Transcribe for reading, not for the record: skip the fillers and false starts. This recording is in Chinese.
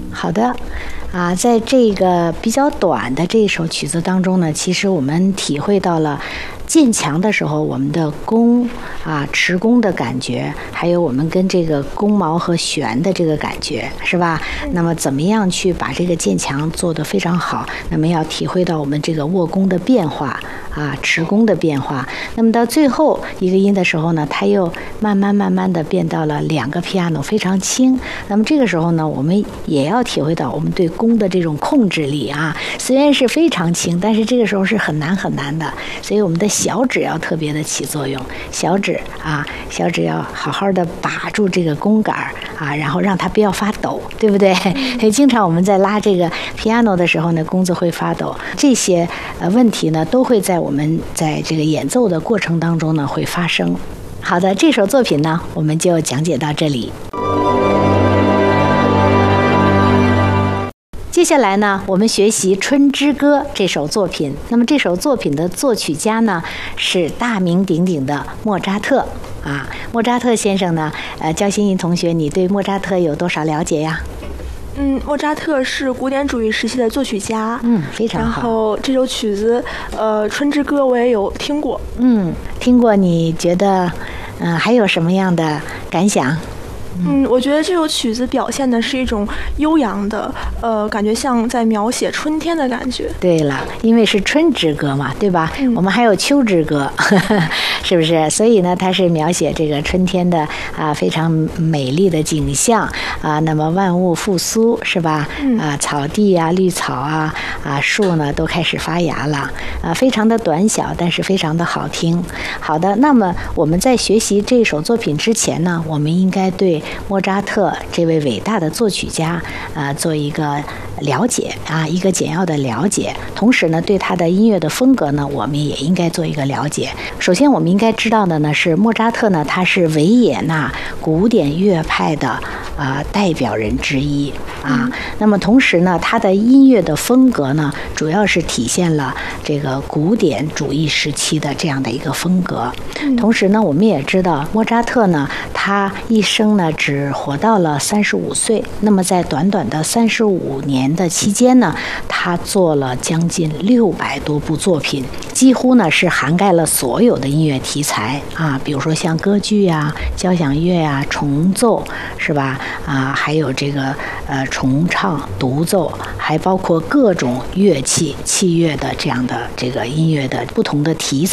好的，在这个比较短的这一首曲子当中呢，其实我们体会到了渐强的时候我们的弓持弓的感觉，还有我们跟这个弓毛和弦的这个感觉，是吧？那么怎么样去把这个渐强做得非常好？那么要体会到我们这个握弓的变化持弓的变化。那么到最后一个音的时候呢，它又慢慢的变到了2个 piano 非常轻。那么这个时候呢，我们也要体会到我们对弓的这种控制力虽然是非常轻，但是这个时候是很难的，所以我们的小指要特别的起作用，小指要好好的把住这个弓杆然后让它不要发抖，对不对？所以经常我们在拉这个 piano 的时候呢，弓子会发抖，这些问题呢都会在我们在这个演奏的过程当中呢会发生。好的，这首作品呢我们就讲解到这里。接下来呢，我们学习《春之歌》这首作品。那么这首作品的作曲家呢是大名鼎鼎的莫扎特莫扎特先生呢，焦欣怡同学，你对莫扎特有多少了解呀？ 莫扎特是古典主义时期的作曲家， 非常好。 然后这首曲子，《春之歌》我也有听过， 听过，你觉得，还有什么样的感想？ 我觉得这首曲子表现的是一种悠扬的，感觉像在描写春天的感觉。 对了，因为是春之歌嘛，对吧？我们还有秋之歌，是不是？所以呢，它是描写这个春天的非常美丽的景象那么万物复苏，是吧？草地绿草树呢都开始发芽了非常的短小，但是非常的好听。好的，那么我们在学习这首作品之前呢，我们应该对莫扎特这位伟大的作曲家做一个了解一个简要的了解，同时呢对他的音乐的风格呢我们也应该做一个了解。首先我们应该知道的呢是莫扎特呢他是维也纳古典乐派的代表人之一那么同时呢他的音乐的风格呢主要是体现了这个古典主义时期的这样的一个风格。同时呢我们也知道莫扎特呢他一生呢只活到了35岁，那么在短短的35年的期间呢，他做了将近600多部作品，几乎呢是涵盖了所有的音乐题材比如说像歌剧交响乐重奏，是吧？还有这个重唱、独奏，还包括各种乐器、器乐的这样的这个音乐的不同的题材。